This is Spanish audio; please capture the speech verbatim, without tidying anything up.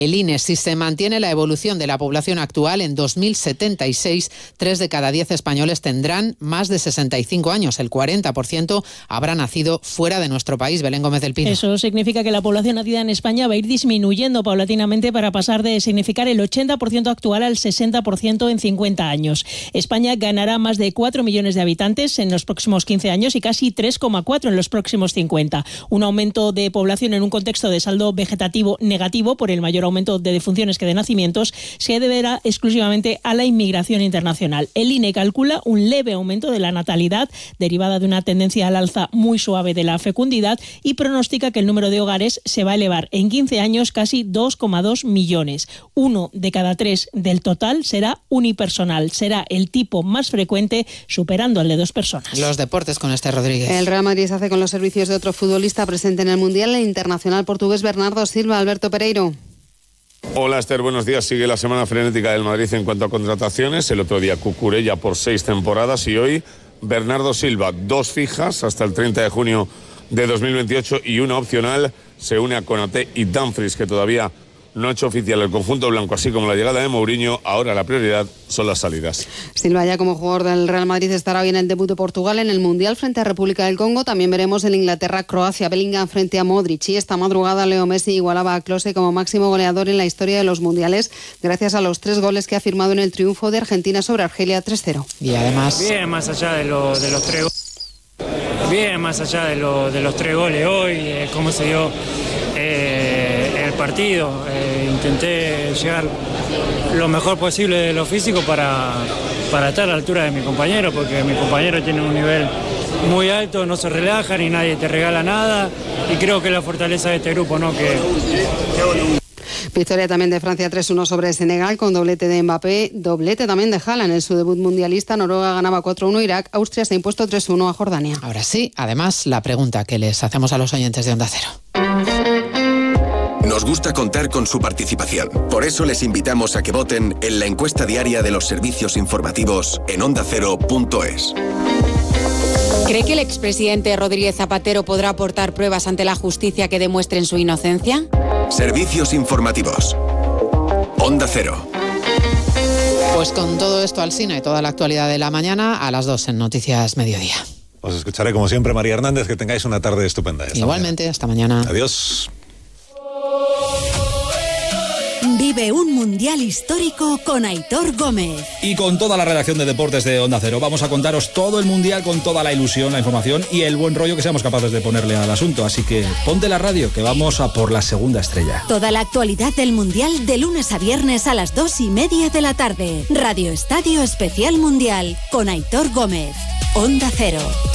El I N E, si se mantiene la evolución de la población actual, en dos mil setenta y seis, tres de cada diez españoles tendrán más de sesenta y cinco años. El cuarenta por ciento habrá nacido fuera de nuestro país. Belén Gómez del Pino. Eso significa que la población nacida en España va a ir disminuyendo paulatinamente para pasar de significar el ochenta por ciento actual al sesenta por ciento en cincuenta años. España ganará más de cuatro millones de habitantes en los próximos quince años y casi tres coma cuatro en los próximos cincuenta. Un aumento de población en un contexto de saldo vegetativo negativo por el mayor aumento de defunciones que de nacimientos se deberá exclusivamente a la inmigración internacional. El I N E calcula un leve aumento de la natalidad derivada de una tendencia al alza muy suave de la fecundidad y pronostica que el número de hogares se va a elevar en quince años casi dos coma dos millones. Uno de cada tres del total será unipersonal. Será el tipo más frecuente, superando al de dos personas. Los deportes con Esther Rodríguez. El Real Madrid se hace con los servicios de otro futbolista presente en el Mundial, el internacional portugués Bernardo Silva. Alberto Pereiro. Hola Esther, buenos días. Sigue la semana frenética del Madrid en cuanto a contrataciones. El otro día Cucurella por seis temporadas y hoy Bernardo Silva, dos fijas hasta el treinta de junio de dos mil veintiocho y una opcional. Se une a Konaté y Dumfries, que todavía no ha hecho oficial el conjunto blanco, así como la llegada de Mourinho. Ahora la prioridad son las salidas. Silva, ya como jugador del Real Madrid, estará hoy en el debut de Portugal en el Mundial frente a República del Congo. También veremos el Inglaterra-Croacia, Bellingham frente a Modric. Y esta madrugada Leo Messi igualaba a Klose como máximo goleador en la historia de los mundiales, gracias a los tres goles que ha firmado en el triunfo de Argentina sobre Argelia tres cero. Y además... Bien, más allá de, lo, de los tres Bien, más allá de, lo, de los tres goles hoy, eh, cómo se dio eh, el partido. Eh, intenté llegar lo mejor posible de lo físico para, para estar a la altura de mi compañero, porque mi compañero tiene un nivel muy alto, no se relaja ni nadie te regala nada, y creo que es la fortaleza de este grupo, ¿no? Que, Victoria también de Francia tres uno sobre Senegal con doblete de Mbappé, doblete también de Haaland en su debut mundialista. Noruega ganaba cuatro uno Irak, Austria se ha impuesto tres uno a Jordania. Ahora sí, además la pregunta que les hacemos a los oyentes de Onda Cero. Nos gusta contar con su participación. Por eso les invitamos a que voten en la encuesta diaria de los servicios informativos en onda cero punto es. ¿Cree que el expresidente Rodríguez Zapatero podrá aportar pruebas ante la justicia que demuestren su inocencia? Servicios informativos. Onda Cero. Pues con todo esto, Alsina, y toda la actualidad de la mañana, a las dos en Noticias Mediodía. Os escucharé como siempre, María Hernández. Que tengáis una tarde estupenda. Hasta Igualmente, mañana. Hasta mañana. Adiós. Vive un mundial histórico con Aitor Gómez. Y con toda la redacción de deportes de Onda Cero. Vamos a contaros todo el mundial con toda la ilusión, la información y el buen rollo que seamos capaces de ponerle al asunto. Así que ponte la radio, que vamos a por la segunda estrella. Toda la actualidad del mundial de lunes a viernes a las dos y media de la tarde. Radio Estadio Especial Mundial con Aitor Gómez. Onda Cero.